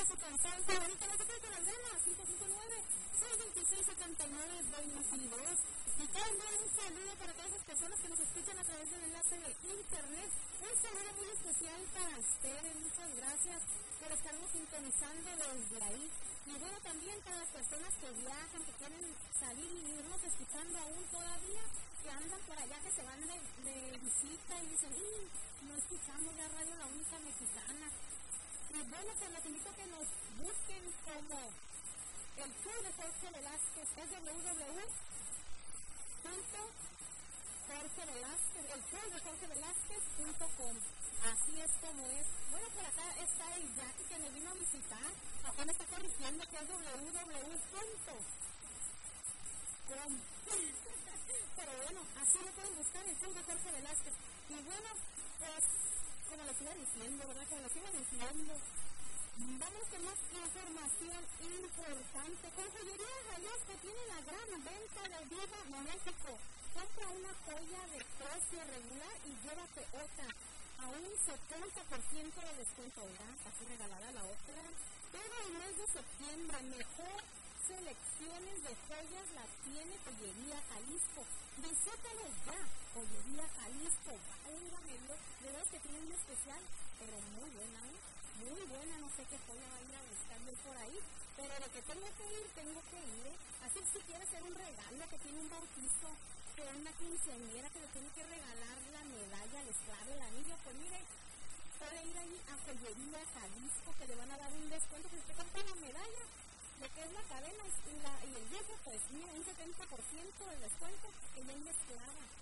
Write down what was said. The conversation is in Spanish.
toda su cansancio. Ahorita no se quede con las ganas. 559-626-7922. Y quiero enviar un saludo para todas las personas que nos escuchan a través del enlace de internet. Un saludo muy especial para ustedes. Muchas gracias por estarnos sintonizando desde ahí. Y bueno, también para las personas que viajan, que quieren salir y irnos escuchando aún todavía, que andan por allá, que se van de visita y dicen, no escuchamos la radio La Única Mexicana. Y bueno, pues les invito a que nos busquen como el show de Jorge Velázquez, es www.jorgevelázquez.com. Así es como es. Bueno, por acá está el Jackie que me vino a visitar. Acá me está corrigiendo que es www.com. Pero bueno, así lo pueden buscar el show de Jorge Velázquez. Y bueno, pues, como les iba diciendo, ¿verdad? Como les iba diciendo, vamos con más información importante. Con Joyería Jalisco tiene la gran venta de Viva México. Compra una joya de precio regular y llévate otra a un 70% de descuento. ¿Verdad? Casi regalada la otra. Todo el mes de septiembre, mejor selecciones de joyas las tiene Joyería Jalisco. Visítalo ya, Joyería Jalisco. Válgamelo, de verdad que tiene un especial, pero muy buena, ¿eh? Muy buena, no sé qué joya va a ir a buscar yo por ahí, pero de que tengo que ir, ¿eh? Así que si quieres hacer un regalo, que tiene un bautizo, que una quinceañera que le tiene que regalar la medalla, el esclavo, el anillo, pues mire, puede ir ahí a Joyería Jalisco, que le van a dar un descuento, si usted compra la medalla, lo que es la cadena y el yeso, pues mira, un 70% de descuento, que ya es esclava.